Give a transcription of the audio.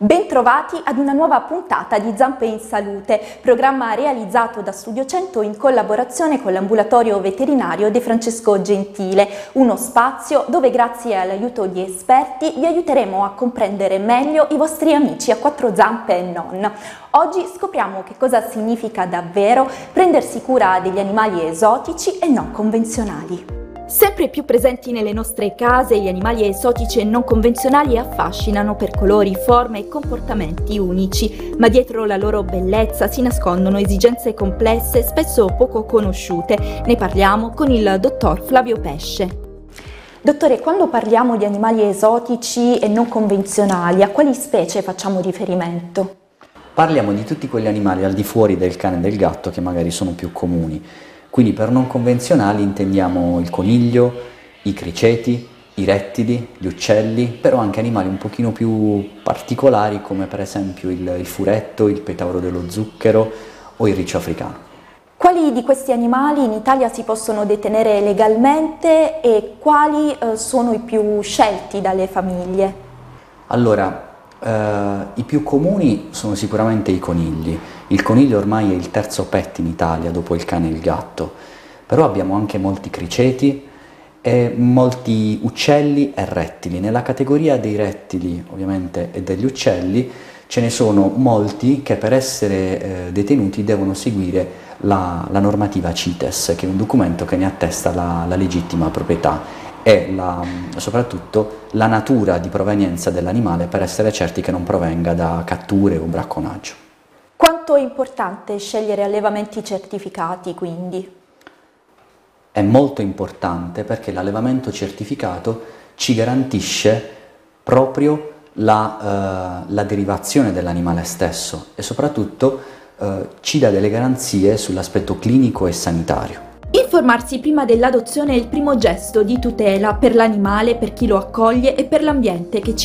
Bentrovati ad una nuova puntata di Zampe in Salute, programma realizzato da Studio 100 in collaborazione con l'ambulatorio veterinario De Francesco Gentile, uno spazio dove grazie all'aiuto di esperti vi aiuteremo a comprendere meglio i vostri amici a quattro zampe e non. Oggi scopriamo che cosa significa davvero prendersi cura degli animali esotici e non convenzionali. Sempre più presenti nelle nostre case, gli animali esotici e non convenzionali affascinano per colori, forme e comportamenti unici, ma dietro la loro bellezza si nascondono esigenze complesse, spesso poco conosciute. Ne parliamo con il dottor Flavio Pesce. Dottore, quando parliamo di animali esotici e non convenzionali, a quali specie facciamo riferimento? Parliamo di tutti quegli animali al di fuori del cane e del gatto che magari sono più comuni. Quindi per non convenzionali intendiamo il coniglio, i criceti, i rettili, gli uccelli, però anche animali un pochino più particolari come per esempio il furetto, il petauro dello zucchero o il riccio africano. Quali di questi animali in Italia si possono detenere legalmente e quali sono i più scelti dalle famiglie? Allora, i più comuni sono sicuramente i conigli. Il coniglio ormai è il terzo pet in Italia dopo il cane e il gatto, però abbiamo anche molti criceti e molti uccelli e rettili. Nella categoria dei rettili ovviamente e degli uccelli ce ne sono molti che per essere detenuti devono seguire la normativa CITES, che è un documento che ne attesta la legittima proprietà e soprattutto la natura di provenienza dell'animale per essere certi che non provenga da catture o bracconaggio. Quanto è importante scegliere allevamenti certificati, quindi? È molto importante perché l'allevamento certificato ci garantisce proprio la derivazione dell'animale stesso e soprattutto ci dà delle garanzie sull'aspetto clinico e sanitario. Informarsi prima dell'adozione è il primo gesto di tutela per l'animale, per chi lo accoglie e per l'ambiente che ci